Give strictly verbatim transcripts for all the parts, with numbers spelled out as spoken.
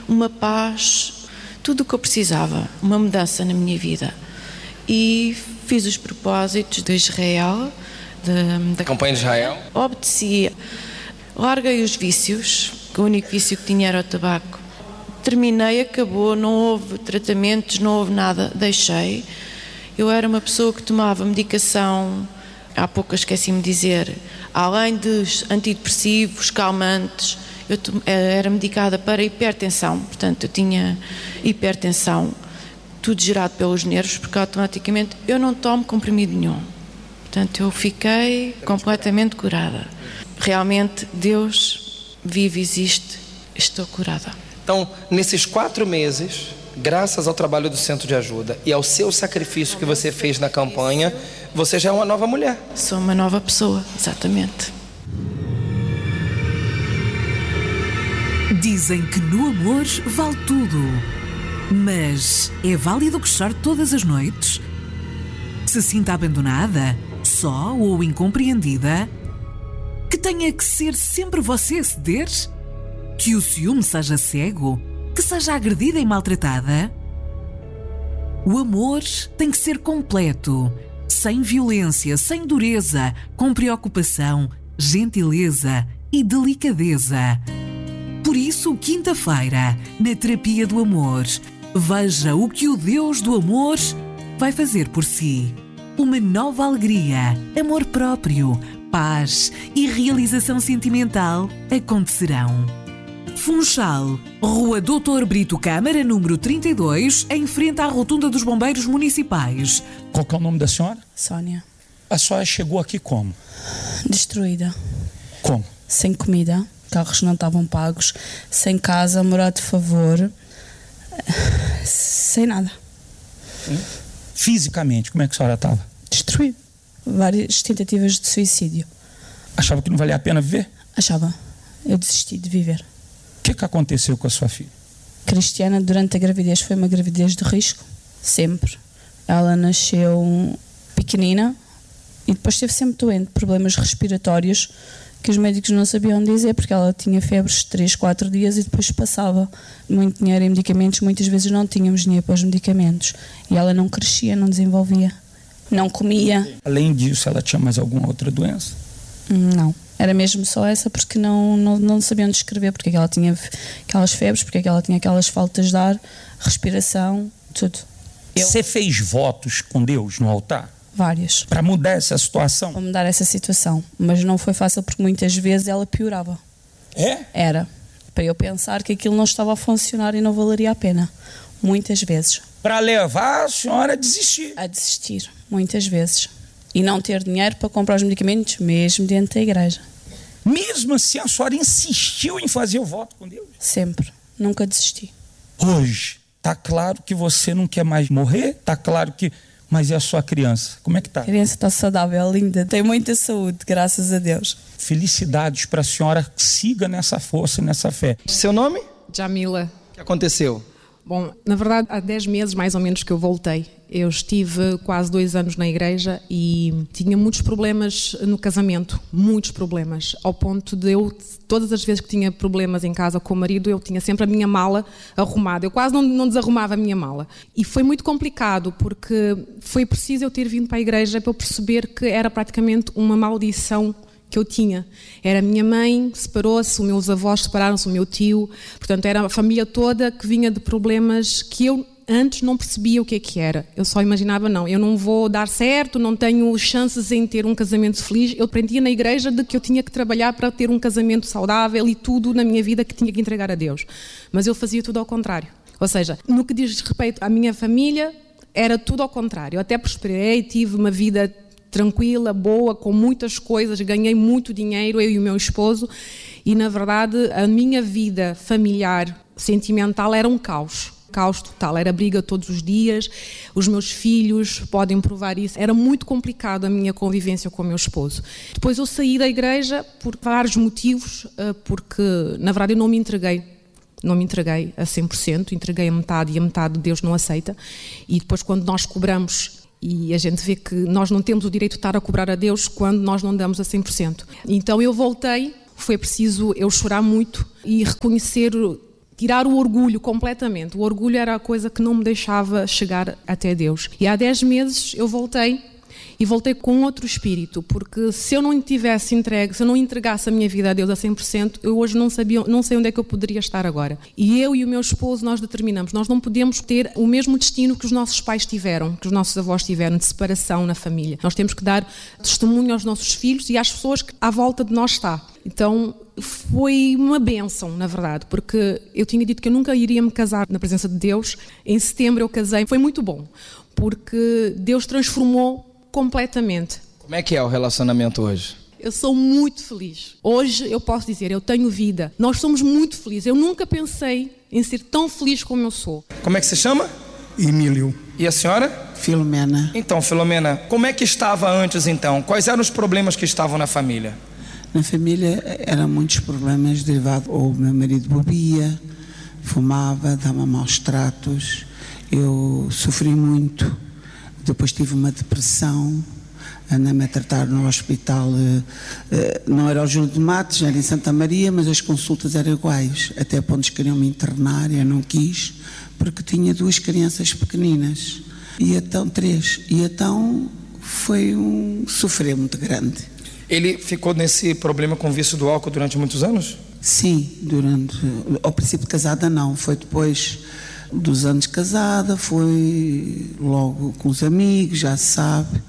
uma paz, tudo o que eu precisava, uma mudança na minha vida. E fiz os propósitos de Israel, da, da campanha de Israel. Obedeci, larguei os vícios, que o único vício que tinha era o tabaco. Terminei, acabou, não houve tratamentos, não houve nada, deixei. Eu era uma pessoa que tomava medicação, há pouco esqueci-me de dizer, além dos antidepressivos, calmantes, eu era medicada para hipertensão, portanto eu tinha hipertensão, tudo gerado pelos nervos, porque automaticamente eu não tomo comprimido nenhum. Portanto eu fiquei completamente curada. Realmente Deus vive, existe, estou curada. Então, nesses quatro meses, graças ao trabalho do Centro de Ajuda e ao seu sacrifício que você fez na campanha, você já é uma nova mulher. Sou uma nova pessoa, exatamente. Dizem que no amor vale tudo, mas é válido que chore todas as noites? Se sinta abandonada, só ou incompreendida? Que tenha que ser sempre você a ceder? Que o ciúme seja cego? Que seja agredida e maltratada? O amor tem que ser completo, sem violência, sem dureza, com preocupação, gentileza e delicadeza. Por isso, quinta-feira, na Terapia do Amor, veja o que o Deus do amor vai fazer por si. Uma nova alegria, amor próprio, paz e realização sentimental acontecerão. Funchal, Rua doutor Brito Câmara, número trinta e dois, em frente à Rotunda dos Bombeiros Municipais. Qual que é o nome da senhora? Sónia. A senhora chegou aqui como? Destruída. Como? Sem comida, carros não estavam pagos, sem casa, morar de favor, sem nada. Hum? Fisicamente, como é que a senhora estava? Destruída. Várias tentativas de suicídio. Achava que não valia a pena viver? Achava. Eu desisti de viver. O que, que aconteceu com a sua filha? Cristiana, durante a gravidez, foi uma gravidez de risco. Sempre. Ela nasceu pequenina e depois esteve sempre doente, problemas respiratórios que os médicos não sabiam dizer, porque ela tinha febres três, quatro dias e depois passava. Muito dinheiro em medicamentos, muitas vezes não tínhamos dinheiro para os medicamentos. E ela não crescia, não desenvolvia, não comia. Além disso, ela tinha mais alguma outra doença? Não. Era mesmo só essa, porque não, não, não sabiam descrever porque é que ela tinha aquelas febres, porque é que ela tinha aquelas faltas de ar, respiração, tudo. Você fez votos com Deus no altar? Várias. Para mudar essa situação? Para mudar essa situação. Mas não foi fácil porque muitas vezes ela piorava. É? Era. Para eu pensar que aquilo não estava a funcionar e não valeria a pena. Muitas vezes. Para levar a senhora a desistir? A desistir. Muitas vezes. E não ter dinheiro para comprar os medicamentos, mesmo dentro da igreja. Mesmo assim, a senhora insistiu em fazer o voto com Deus? Sempre. Nunca desisti. Hoje, está claro que você não quer mais morrer? Está claro que... Mas e a sua criança? Como é que está? A criança está saudável, linda. Tem muita saúde, graças a Deus. Felicidades para a senhora. Siga nessa força, nessa fé. Seu nome? Jamila. O que aconteceu? Bom, na verdade, há dez meses mais ou menos que eu voltei. Eu estive quase dois anos na igreja e tinha muitos problemas no casamento, muitos problemas, ao ponto de eu, todas as vezes que tinha problemas em casa com o marido, eu tinha sempre a minha mala arrumada. Eu quase não, não desarrumava a minha mala. E foi muito complicado, porque foi preciso eu ter vindo para a igreja para eu perceber que era praticamente uma maldição que eu tinha. Era a minha mãe, separou-se, os meus avós separaram-se, o meu tio, portanto era a família toda que vinha de problemas que eu antes não percebia o que é que era. Eu só imaginava, não, eu não vou dar certo, não tenho chances em ter um casamento feliz. Eu aprendia na igreja de que eu tinha que trabalhar para ter um casamento saudável e tudo na minha vida que tinha que entregar a Deus. Mas eu fazia tudo ao contrário. Ou seja, no que diz respeito à minha família, era tudo ao contrário. Eu até prosperei, tive uma vida tranquila, boa, com muitas coisas, ganhei muito dinheiro, eu e o meu esposo, e na verdade a minha vida familiar, sentimental, era um caos. Caos total, era briga todos os dias, os meus filhos podem provar isso, era muito complicado a minha convivência com o meu esposo. Depois eu saí da igreja por vários motivos, porque na verdade eu não me entreguei, não me entreguei a cem por cento, entreguei a metade e a metade Deus não aceita, e depois quando nós cobramos, e a gente vê que nós não temos o direito de estar a cobrar a Deus quando nós não damos a cem por cento. Então eu voltei, foi preciso eu chorar muito e reconhecer tirar o orgulho completamente. O orgulho era a coisa que não me deixava chegar até Deus. E há dez meses eu voltei, e voltei com outro espírito, porque se eu não tivesse entregue, se eu não entregasse a minha vida a Deus a cem por cento, eu hoje não sabia, não sei onde é que eu poderia estar agora. E eu e o meu esposo, nós determinamos, nós não podemos ter o mesmo destino que os nossos pais tiveram, que os nossos avós tiveram, de separação na família. Nós temos que dar testemunho aos nossos filhos e às pessoas que à volta de nós está. Então, foi uma bênção, na verdade, porque eu tinha dito que eu nunca iria me casar na presença de Deus. Em setembro eu casei, foi muito bom, porque Deus transformou completamente. Como é que é o relacionamento hoje? Eu sou muito feliz. Hoje eu posso dizer, eu tenho vida. Nós somos muito felizes. Eu nunca pensei em ser tão feliz como eu sou. Como é que se chama? Emílio. E a senhora? Filomena. Então, Filomena, como é que estava antes então? Quais eram os problemas que estavam na família? Na família eram muitos problemas derivados. O meu marido bebia, fumava, dava maus tratos. Eu sofri muito. Depois tive uma depressão, andei-me a tratar no hospital, não era o Júlio de Matos, era em Santa Maria, mas as consultas eram iguais, até pontos queriam me internar, eu não quis, porque tinha duas crianças pequeninas, e então três, e então foi um sofrer muito grande. Ele ficou nesse problema com o vício do álcool durante muitos anos? Sim, durante, ao princípio casada não, foi depois dos anos casada, foi logo com os amigos, já se sabe,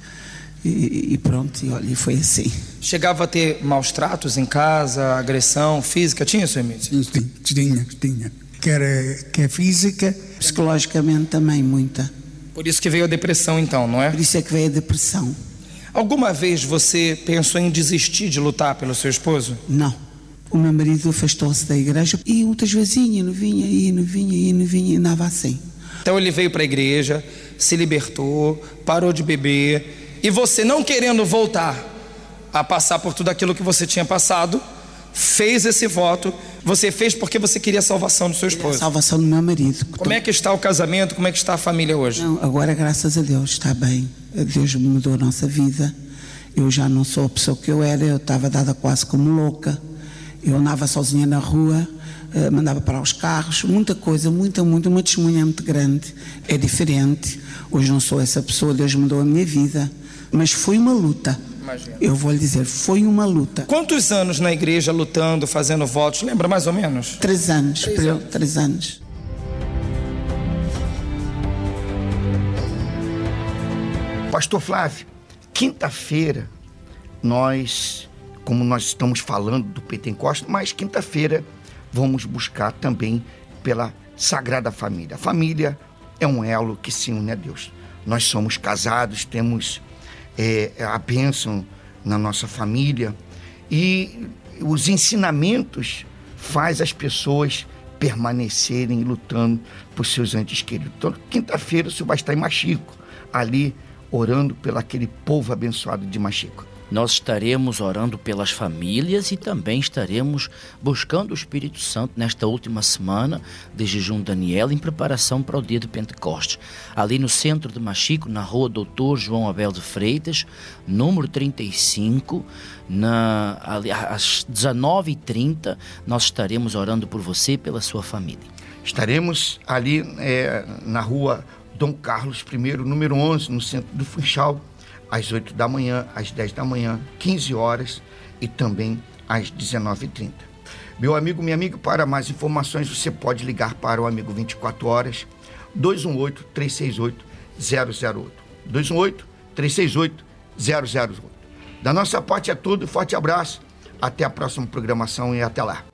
e, e pronto, e olha, foi assim. Chegava a ter maus tratos em casa, agressão física, tinha isso, Emílio? Sim, tinha, tinha. Quer, quer física. Psicologicamente também, muita. Por isso que veio a depressão então, não é? Por isso é que veio a depressão. Alguma vez você pensou em desistir de lutar pelo seu esposo? Não. O meu marido afastou-se da igreja e muitas vezes ia, não vinha, ia, não vinha, ia, não vinha, e andava assim. Então ele veio para a igreja, se libertou, parou de beber, e você, não querendo voltar a passar por tudo aquilo que você tinha passado, fez esse voto. Você fez porque você queria a salvação do seu esposo. A salvação do meu marido. Como é que está o casamento? Como é que está a família hoje? Não, agora, graças a Deus, está bem. Deus mudou a nossa vida. Eu já não sou a pessoa que eu era. Eu estava dada quase como louca. Eu andava sozinha na rua, mandava parar os carros, muita coisa, muita, muita, uma testemunha muito grande. É diferente. Hoje não sou essa pessoa, Deus mudou a minha vida. Mas foi uma luta. Imagina. Eu vou lhe dizer, foi uma luta. Quantos anos na igreja lutando, fazendo votos? Lembra mais ou menos? Três anos. Três anos. Três anos. Pastor Flávio, quinta-feira nós, como nós estamos falando do Pentecostes, mas quinta-feira vamos buscar também pela Sagrada Família. A família é um elo que se une a Deus. Nós somos casados, temos é, a bênção na nossa família e os ensinamentos faz as pessoas permanecerem lutando por seus entes queridos. Então, quinta-feira o senhor vai estar em Machico, ali orando pelo aquele povo abençoado de Machico. Nós estaremos orando pelas famílias e também estaremos buscando o Espírito Santo nesta última semana de jejum Daniel em preparação para o dia do Pentecostes. Ali no centro de Machico, na rua doutor João Abel de Freitas, número trinta e cinco, na, ali, às dezenove e trinta, nós estaremos orando por você e pela sua família. Estaremos ali é, na rua Dom Carlos I, número onze, no centro do Funchal, às oito da manhã, às dez da manhã, quinze horas e também às dezenove e trinta. Meu amigo, minha amiga, para mais informações você pode ligar para o Amigo vinte e quatro horas, dois um oito, três seis oito, zero zero oito. dois um oito, três seis oito, zero zero oito. Da nossa parte é tudo, forte abraço, até a próxima programação e até lá.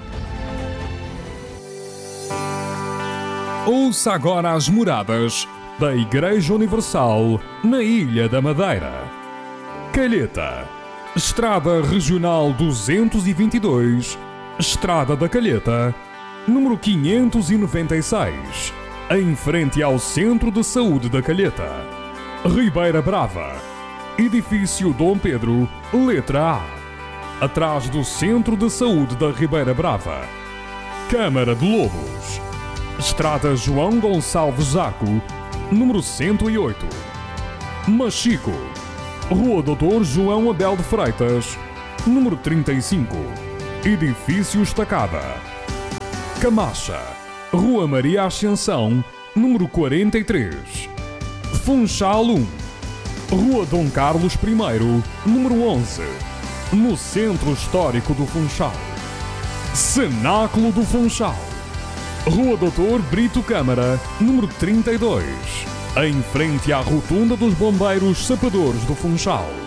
Ouça agora as moradas da Igreja Universal na Ilha da Madeira. Calheta, Estrada Regional duzentos e vinte e dois, Estrada da Calheta, número quinhentos e noventa e seis, em frente ao Centro de Saúde da Calheta. Ribeira Brava, Edifício Dom Pedro, letra A, atrás do Centro de Saúde da Ribeira Brava. Câmara de Lobos, Estrada João Gonçalves Zaco, número cento e oito. Machico, Rua doutor João Abel de Freitas, número trinta e cinco, Edifício Estacada. Camacha, Rua Maria Ascensão, número quarenta e três. Funchal um, Rua Dom Carlos I, número onze, no Centro Histórico do Funchal. Cenáculo do Funchal, Rua doutor Brito Câmara, número trinta e dois, em frente à Rotunda dos Bombeiros Sapadores do Funchal.